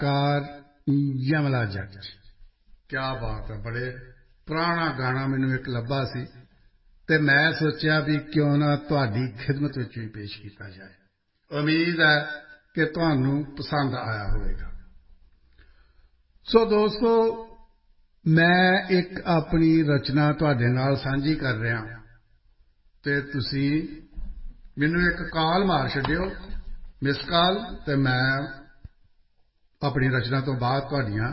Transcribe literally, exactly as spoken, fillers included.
ਕਲਾਕਾਰ ਯਮਲਾ ਜੱਟ। ਕਿਆ ਬਾਤ ਹੈ, ਬੜੇ ਪੁਰਾਣਾ ਗਾਣਾ ਮੈਨੂੰ ਇੱਕ ਲੱਭਾ ਸੀ ਅਤੇ ਮੈਂ ਸੋਚਿਆ ਵੀ ਕਿਉਂ ਨਾ ਤੁਹਾਡੀ ਖਿਦਮਤ ਵਿੱਚ ਵੀ ਪੇਸ਼ ਕੀਤਾ ਜਾਏ। ਉਮੀਦ ਹੈ ਕਿ ਤੁਹਾਨੂੰ ਪਸੰਦ ਆਇਆ ਹੋਵੇਗਾ। ਸੋ ਦੋਸਤੋ, ਮੈਂ ਇੱਕ ਆਪਣੀ ਰਚਨਾ ਤੁਹਾਡੇ ਨਾਲ ਸਾਂਝੀ ਕਰ ਰਿਹਾ ਅਤੇ ਤੁਸੀਂ ਮੈਨੂੰ ਇੱਕ ਕਾਲ ਮਾਰ ਛੱਡਿਓ, ਮਿਸ ਕਾਲ, ਅਤੇ ਮੈਂ ਆਪਣੀ ਰਚਨਾ ਤੋਂ ਬਾਅਦ ਤੁਹਾਡੀਆਂ